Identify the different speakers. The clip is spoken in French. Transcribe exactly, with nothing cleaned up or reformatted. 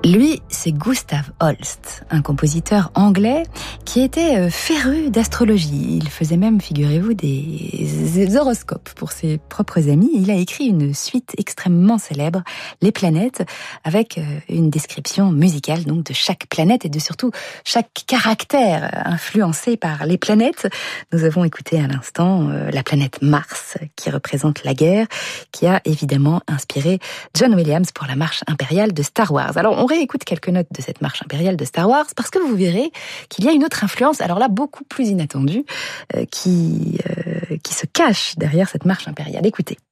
Speaker 1: Lui, c'est Gustav Holst, un compositeur anglais qui était féru d'astrologie. Il faisait même, figurez-vous, des horoscopes pour ses propres amis. Il a écrit une suite extrêmement célèbre, Les planètes, avec une description musicale donc de chaque planète et de surtout chaque caractère influencé par les planètes. Nous avons écouté à l'instant la planète Mars, qui représente la guerre, qui a évidemment inspiré John Williams pour la marche impériale de Star Wars. Alors, on réécoute quelques notes de cette marche impériale de Star Wars parce que vous verrez qu'il y a une autre influence, alors là beaucoup plus inattendue, euh, qui, euh, qui se cache derrière cette marche impériale. Écoutez.